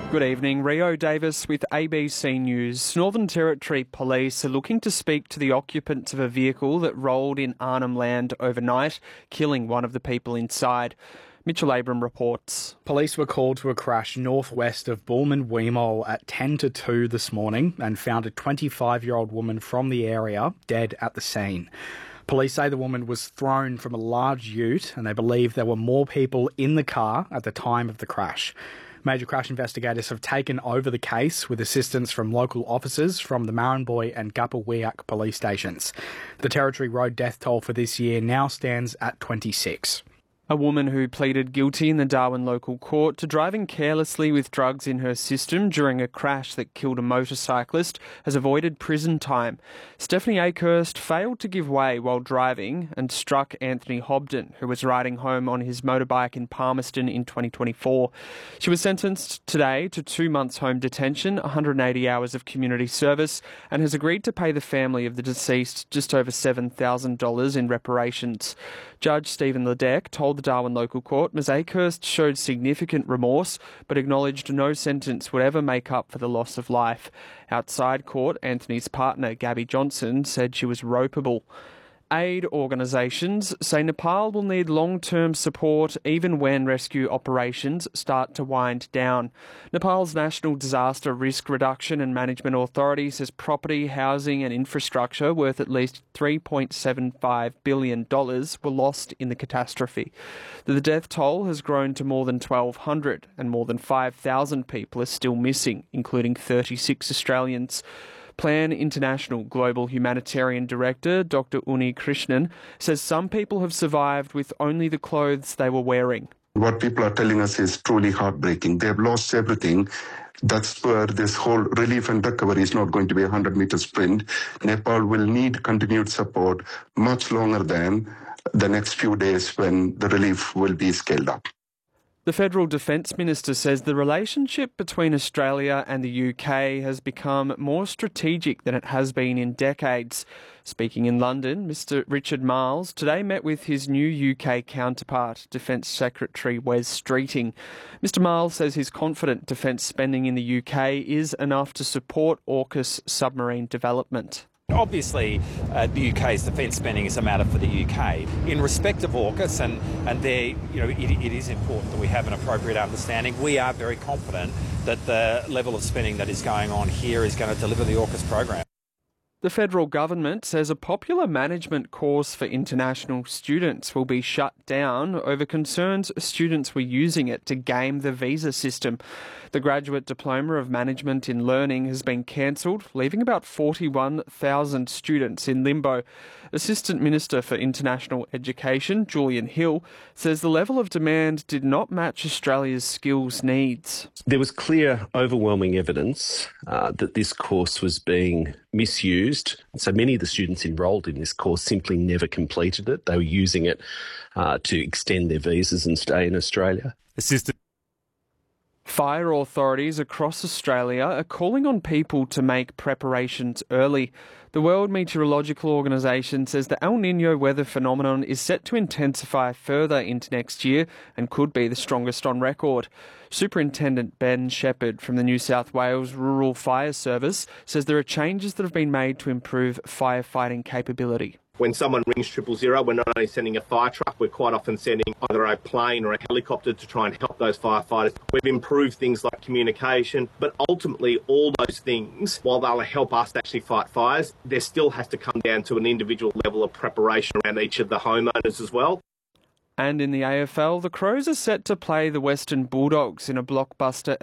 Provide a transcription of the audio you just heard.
Good evening, Rio Davis with ABC News. Northern Territory Police are looking to speak to the occupants of a vehicle that rolled in Arnhem Land overnight, killing one of the people inside. Mitchell Abram reports. Police were called to a crash northwest of Bulman-Weemol at 10 to 2 this morning and found a 25-year-old woman from the area dead at the scene. Police say the woman was thrown from a large ute and they believe there were more people in the car at the time of the crash. Major crash investigators have taken over the case with assistance from local officers from the Marranboy and Gupperweak police stations. The Territory Road death toll for this year now stands at 26. A woman who pleaded guilty in the Darwin local court to driving carelessly with drugs in her system during a crash that killed a motorcyclist has avoided prison time. Stephanie Akehurst failed to give way while driving and struck Anthony Hobden, who was riding home on his motorbike in Palmerston in 2024. She was sentenced today to 2 months home detention, 180 hours of community service, and has agreed to pay the family of the deceased just over $7,000 in reparations. Judge Stephen Ledeck told the Darwin local court Ms Akehurst showed significant remorse but acknowledged no sentence would ever make up for the loss of life. Outside court, Anthony's partner Gabby Johnson said she was ropeable. Aid organisations say Nepal will need long-term support even when rescue operations start to wind down. Nepal's National Disaster Risk Reduction and Management Authority says property, housing and infrastructure worth at least $3.75 billion were lost in the catastrophe. The death toll has grown to more than 1,200 and more than 5,000 people are still missing, including 36 Australians. Plan International Global Humanitarian Director Dr. Uni Krishnan says some people have survived with only the clothes they were wearing. What people are telling us is truly heartbreaking. They've lost everything. That's where this whole relief and recovery is not going to be a 100-meter sprint. Nepal will need continued support much longer than the next few days when the relief will be scaled up. The Federal Defence Minister says the relationship between Australia and the UK has become more strategic than it has been in decades. Speaking in London, Mr Richard Marles today met with his new UK counterpart, Defence Secretary Wes Streeting. Mr Marles says he's confident defence spending in the UK is enough to support AUKUS submarine development. Obviously, the UK's defence spending is a matter for the UK. In respect of AUKUS, and there, it is important that we have an appropriate understanding. We are very confident that the level of spending that is going on here is going to deliver the AUKUS program. The federal government says a popular management course for international students will be shut down over concerns students were using it to game the visa system. The Graduate Diploma of Management in Learning has been cancelled, leaving about 41,000 students in limbo. Assistant Minister for International Education, Julian Hill, says the level of demand did not match Australia's skills needs. There was clear, overwhelming evidence that this course was being misused. So many of the students enrolled in this course simply never completed it. They were using it to extend their visas and stay in Australia. Fire authorities across Australia are calling on people to make preparations early. The World Meteorological Organisation says the El Niño weather phenomenon is set to intensify further into next year and could be the strongest on record. Superintendent Ben Shepherd from the New South Wales Rural Fire Service says there are changes that have been made to improve firefighting capability. When someone rings 000, we're not only sending a fire truck, we're quite often sending either a plane or a helicopter to try and help those firefighters. We've improved things like communication, but ultimately all those things, while they'll help us actually fight fires, there still has to come down to an individual level of preparation around each of the homeowners as well. And in the AFL, the Crows are set to play the Western Bulldogs in a blockbuster